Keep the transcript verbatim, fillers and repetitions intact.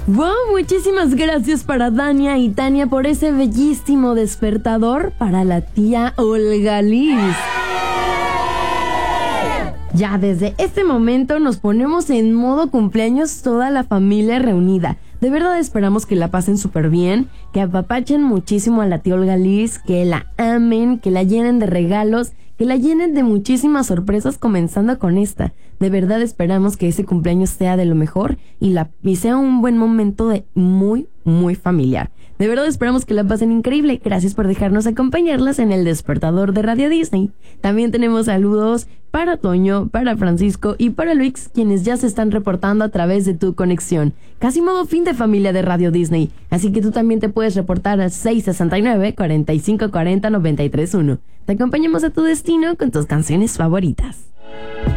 Wow, muchísimas gracias para Dania y Tania por ese bellísimo despertador para la tía Olga Liz. Ya desde este momento nos ponemos en modo cumpleaños toda la familia reunida. De verdad esperamos que la pasen súper bien, que apapachen muchísimo a la tía Olga Liz, que la amen, que la llenen de regalos, que la llenen de muchísimas sorpresas, comenzando con esta. De verdad esperamos que ese cumpleaños sea de lo mejor y, la, y sea un buen momento de muy, muy familiar. De verdad esperamos que la pasen increíble. Gracias por dejarnos acompañarlas en el despertador de Radio Disney. También tenemos saludos para Toño, para Francisco y para Luis, quienes ya se están reportando a través de tu conexión. Casi modo fin de familia de Radio Disney. Así que tú también te puedes reportar al seis sesenta y nueve, cuarenta y cinco cuarenta, noventa y tres uno. Te acompañamos a tu destino con tus canciones favoritas.